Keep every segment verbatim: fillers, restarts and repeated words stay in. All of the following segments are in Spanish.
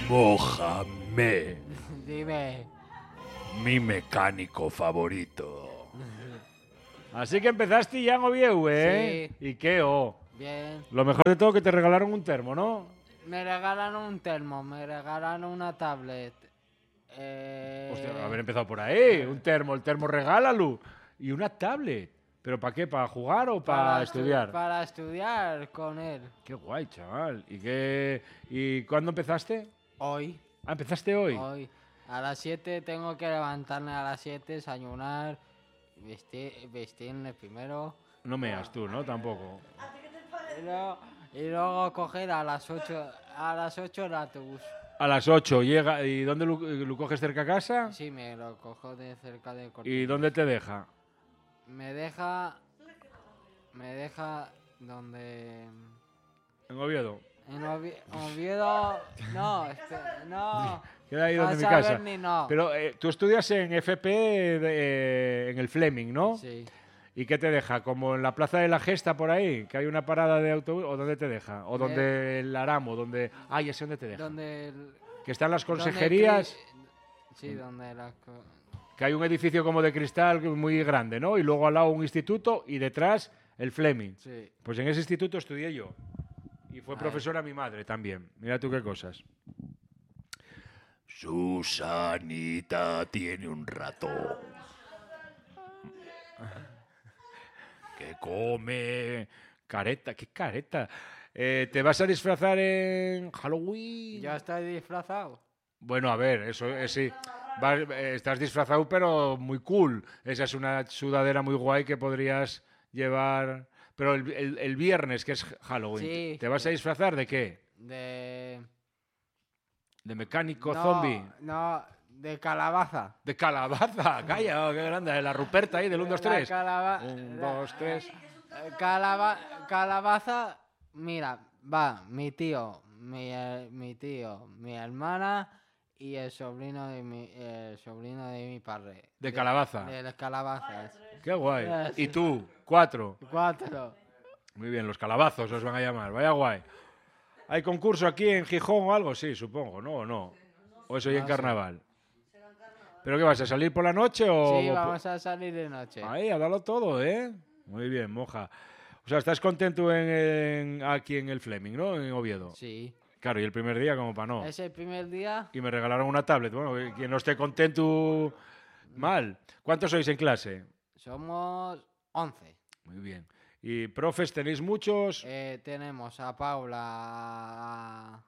Mohamed. Dime. Mi mecánico favorito. Así que empezaste ya en Oviedo, ¿eh? Sí. ¿Y qué, oh? Bien. Lo mejor de todo que te regalaron un termo, ¿no? Me regalan un termo, me regalan una tablet. Eh... Hostia, haber empezado por ahí. Un termo, el termo regálalo. Y una tablet. ¿Pero para qué? ¿Para jugar o para, estu- estudiar? Para estudiar con él. Qué guay, chaval. ¿Y qué? ¿Y cuándo empezaste? Hoy. Ah, ¿empezaste hoy? Hoy. A las siete tengo que levantarme a las siete, desayunar, vestir, vestirme primero. No meas tú, ¿no? Tampoco. Y luego, y luego coger a las ocho, a las ocho el autobús. A las ocho llega. ¿Y dónde lo, lo coges cerca a casa? Sí, me lo cojo de cerca de ¿Y Cortijo. dónde te deja? Me deja... Me deja donde... En Oviedo. En Ovi- Oviedo... No, este, no. Queda ahí donde Vas mi a casa. ver ni no. Pero eh, tú estudias en F P de- eh, en el Fleming, ¿no? Sí. ¿Y qué te deja? ¿Como en la Plaza de la Gesta por ahí? ¿Que hay una parada de autobús? ¿O dónde te deja? ¿O Me- donde el Aramo? Donde... Ah, ya sé dónde te deja. Donde... el- Que están las donde consejerías, cri- Sí, donde la... co- que hay un edificio como de cristal muy grande, ¿no? Y luego al lado un instituto y detrás el Fleming. Sí. Pues en ese instituto estudié yo. Y fue Ay. profesora mi madre también. Mira tú qué cosas. Susanita tiene un ratón Que come... Careta, ¿qué careta? Eh, ¿Te vas a disfrazar en Halloween? Ya estoy disfrazado. Bueno, a ver, eso es sí. Vas- eh, estás disfrazado, pero muy cool. Esa es una sudadera muy guay que podrías llevar. Pero el, el- el viernes, que es Halloween, Sí. ¿te vas a disfrazar de qué? De... ¿De mecánico no, zombie? No, de calabaza. ¿De calabaza? Calla, oh, qué grande. De la Ruperta ahí, del uno, dos, La tres. calaba- Un, la- dos, tres. eh, calaba- calabaza, mira, va, mi tío, mi, eh, mi tío, mi hermana y el sobrino de mi, el sobrino de mi padre. De calabaza. De las calabazas. Qué guay. Ah, ¿Y sí. tú? Cuatro. Cuatro. Muy bien, los calabazos os van a llamar. Vaya guay. ¿Hay concurso aquí en Gijón o algo? Sí, supongo, ¿no? ¿O no? ¿O eso ya en No sé. carnaval? ¿Pero qué vas a salir por la noche o...? Sí, o- vamos a salir de noche. Ahí, a darlo todo, ¿eh? Muy bien, moja. O sea, estás contento en, en- aquí en el Fleming, ¿no? En Oviedo. Sí. Claro, y el primer día como para no. Es el primer día. Y me regalaron una tablet. Bueno, quien no esté contento, mal. ¿Cuántos sois en clase? Somos once. Muy bien. ¿Y profes tenéis muchos? Eh, tenemos a Paula, a,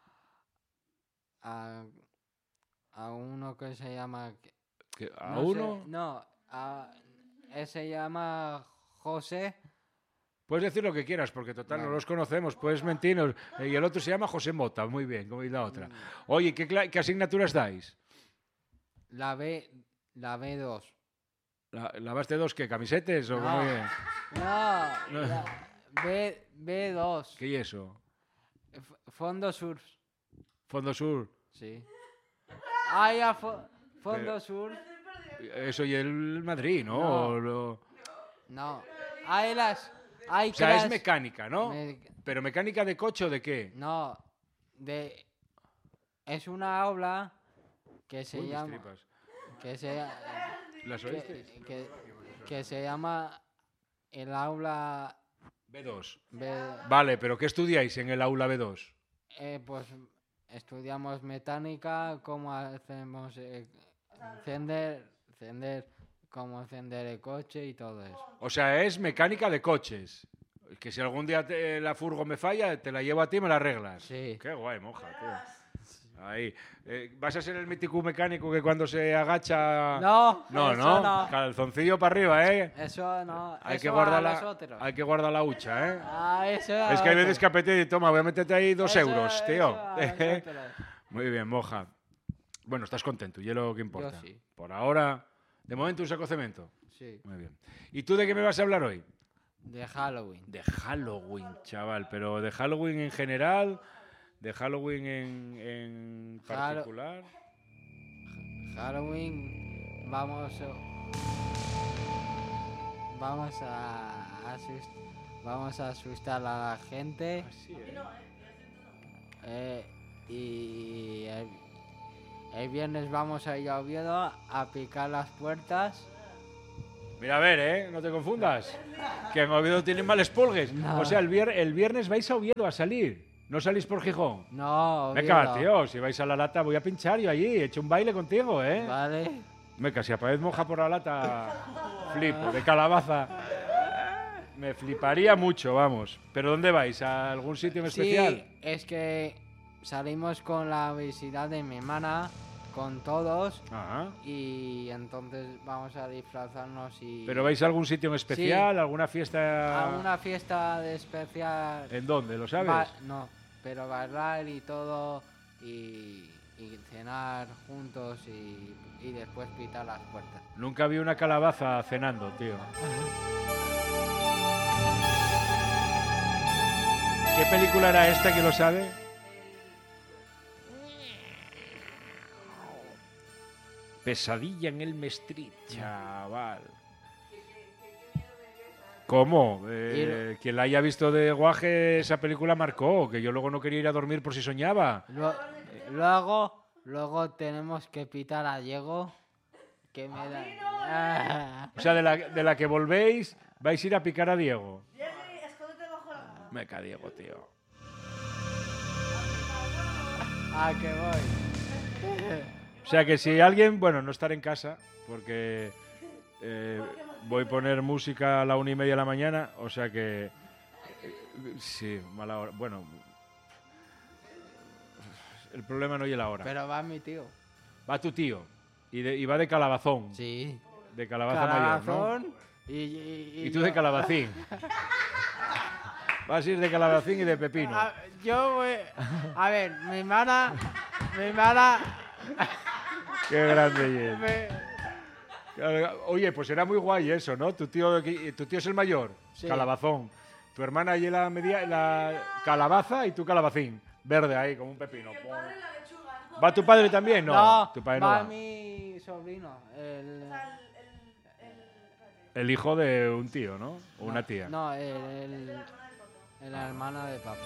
a, a uno que se llama... ¿Que- ¿A no sé, uno? no, a, él se llama José. Puedes decir lo que quieras, porque total no Vale. los conocemos, puedes mentirnos. Eh, Y el otro se llama José Mota, muy bien, como y la otra. Oye, ¿qué, cla- qué asignaturas dais? La B, la B dos. ¿La, ¿Lavaste dos qué? ¿Camisetes? O No. cómo es? No, No. la B, B2. ¿Qué es eso? F- Fondo Sur. ¿Fondo Sur? Sí. Ah, ya, fo- Fondo Pero- Sur. Eso y el Madrid, ¿no? No. O lo- No. Hay las... Hay O sea, es clases- mecánica, ¿no? me- ¿Pero mecánica de coche o de qué? No, de es una aula que se Uy, mis llama tripas. que se ¿Las que, oísteis? que- que se llama el aula B dos. B- Vale, pero ¿qué estudiáis en el aula B dos? eh, pues estudiamos mecánica, cómo hacemos eh, encender, encender, cómo encender el coche y todo eso. O sea, es mecánica de coches. Que si algún día te- la furgo me falla, te la llevo a ti y me la arreglas. Sí. Qué guay, moja, tío. Ahí. Eh, ¿Vas a ser el mítico mecánico que cuando se agacha... No, No, eso no. no. Calzoncillo para arriba, ¿eh? Eso no, Hay eso que, a guardar los la, otros. hay que guardar la hucha, ¿eh? Ah, eso Es a que hay otros. veces que apetece y toma, voy a meterte ahí dos Eso- euros, tío. eso a los otros. Muy bien, moja. Bueno, estás contento, y es lo que importa. sí. Por ahora, de momento un saco cemento. Sí, Muy bien. ¿Y tú de qué me vas a hablar hoy? de Halloween. De Halloween, chaval. Pero de Halloween en general, de Halloween en, en Hallo- particular. Halloween vamos a- vamos a asus- vamos a asustar a la gente Así, ¿eh? eh, y el viernes vamos a ir a Oviedo a picar las puertas. Mira, a ver, ¿eh? No te confundas. Que en Oviedo tienen mal espolgues. No. O sea, el, vier- el viernes vais a Oviedo a salir. ¿No salís por Gijón? No, Oviedo. Venga, tío, si vais a la lata voy a pinchar yo allí. He hecho un baile contigo, ¿eh? Vale. Venga, si aparece moja por la lata, flipo, de calabaza. Me fliparía mucho, vamos. ¿Pero dónde vais? ¿A algún sitio en especial? Sí, es que salimos con la visita de mi hermana, con todos, Ajá. y entonces vamos a disfrazarnos y... ¿Pero vais a algún sitio en especial? ¿Alguna fiesta? a una fiesta de especial... ¿En dónde? ¿Lo sabes? Ba- no, pero bailar y todo, y, y cenar juntos y, y después pitar las puertas. Nunca vi una calabaza cenando, tío. ¿Qué película era esta que lo sabe? Pesadilla en Elm Street, chaval. ¿Cómo? Eh, quien la haya visto de guaje, esa película marcó, que yo luego no quería ir a dormir por si soñaba. Luego, luego, luego tenemos que pitar a Diego, que me da... Ah. O sea, de la, de la que volvéis, vais a ir a picar a Diego. Me cae Diego, tío. Ah, que voy. O sea que si alguien, bueno, no estar en casa, porque eh, voy a poner música a la una y media de la mañana, o sea que eh, sí, mala hora. Bueno, el problema no es la hora. Pero va mi tío. Va tu tío y, de- y va de calabazón, Sí. de calabaza mayor, ¿no? Calabazón y, y, Y tú yo- de calabacín. Vas a ir de calabacín y de pepino. A, yo voy... A ver, mi hermana... Mi hermana... Qué grande, Jen. me- Oye, pues era muy guay eso, ¿no? Tu tío, tu tío es el mayor, Sí. calabazón. Tu hermana y la media, la calabaza y tú calabacín. Verde ahí, como un pepino. ¿Va tu padre también? No, No, tu padre no va va. mi sobrino. El... El hijo de un tío, ¿no? O una tía. No, el, el, el hermano de papá.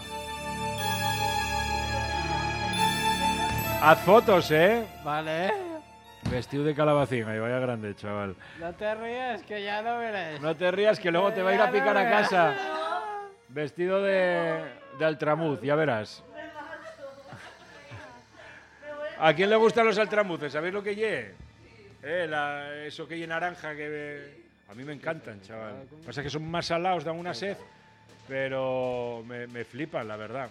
Haz fotos, ¿eh? Vale. Vestido de calabacín, ahí vaya grande, chaval. No te rías, que ya no verás. No te rías que luego te va a ir a picar a casa. Vestido de, de altramuz, ya verás. ¿A quién le gustan los altramuces? ¿Sabéis lo que lle? Eh, la- eso que lle naranja que... A mí me encantan, chaval. Pasa que son más salados, dan una sed, pero me, me flipan, la verdad.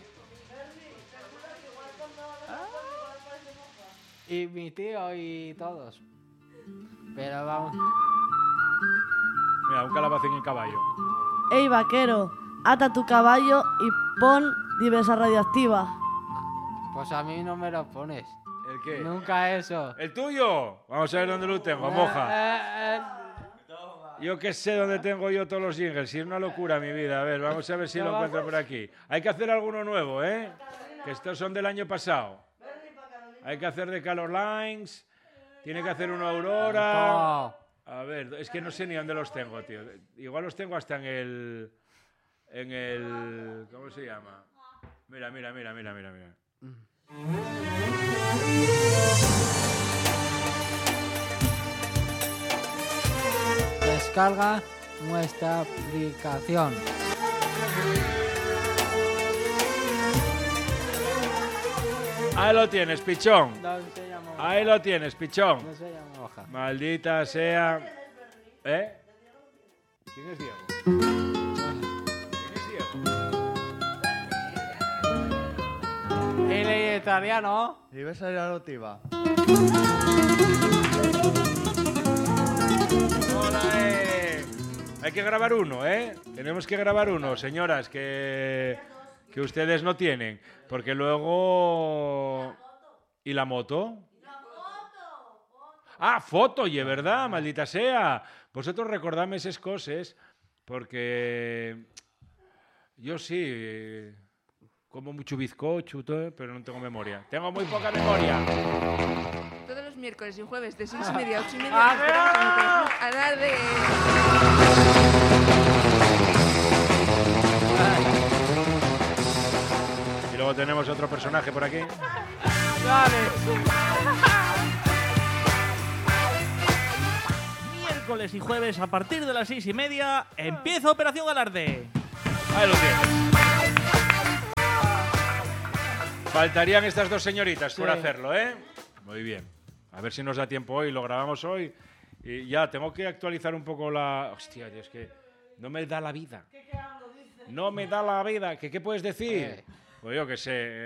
Y mi tío y todos. Pero vamos. Mira, un calabacín en caballo. Ey, vaquero, ata tu caballo y pon diversa radioactiva. Pues a mí no me lo pones. ¿El qué? Nunca eso. ¿El tuyo? Vamos a ver dónde lo tengo, moja. Eh, eh, Yo que sé dónde tengo yo todos los jingles. Si es una locura mi vida. A ver, vamos a ver si lo encuentro por aquí. Hay que hacer alguno nuevo, ¿eh? Que estos son del año pasado. Hay que hacer de Color Lines. Tiene que hacer uno Aurora. no. A ver, es que no sé ni dónde los tengo, tío. Igual los tengo hasta en el... En el... ¿Cómo se llama? Mira, mira, mira, mira, mira, mira. Descarga nuestra aplicación. Ahí lo tienes, pichón. No se llama hoja. Ahí lo tienes, pichón. No se llama hoja. Maldita sea. ¿Eh? ¿Quién es Diego? ¿Quién es Diego? El italiano. Diversa radioactiva. Hola, eh. Hay que grabar uno, ¿eh? Tenemos que grabar uno, señoras, que, que ustedes no tienen. Porque luego... ¿Y la moto? Ah, foto, oye, ¿verdad? Maldita sea. Vosotros recordadme esas cosas, porque yo sí eh, como mucho bizcocho, todo, pero no tengo memoria. Tengo muy poca memoria. Todos los miércoles y jueves de seis y media a ocho y media ¡Ah, nos esperamos en el Club Anar de... Y luego tenemos otro personaje por aquí. Dale. Miércoles y jueves a partir de las seis y media empieza Operación Alarde. Ahí lo tienes. Faltarían estas dos señoritas por Sí. hacerlo, ¿eh? Muy bien. A ver si nos da tiempo hoy, lo grabamos hoy. Y ya, tengo que actualizar un poco la... Hostia, es que no me da la vida. No me da la vida. ¿Qué, qué puedes decir? Eh. Pues yo qué sé.